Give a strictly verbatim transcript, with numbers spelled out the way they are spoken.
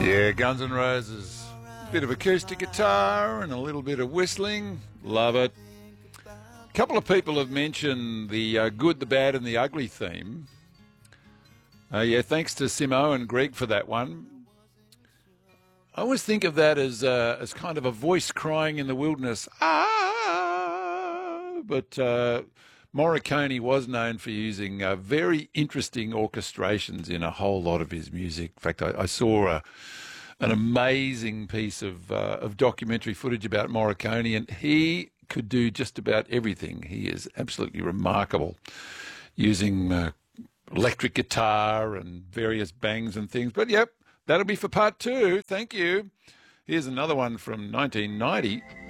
Yeah, Guns N' Roses. Bit of acoustic guitar and a little bit of whistling. Love it. A couple of people have mentioned the uh, good, the bad and the ugly theme. Uh, yeah, thanks to Simo and Greg for that one. I always think of that as uh, as kind of a voice crying in the wilderness. Ah! But uh, Morricone was known for using uh, very interesting orchestrations in a whole lot of his music. In fact, I, I saw a, an amazing piece of uh, of documentary footage about Morricone, and he could do just about everything. He is absolutely remarkable, using uh, electric guitar and various bangs and things. But yep, that'll be for part two. Thank you. Here's another one from nineteen ninety.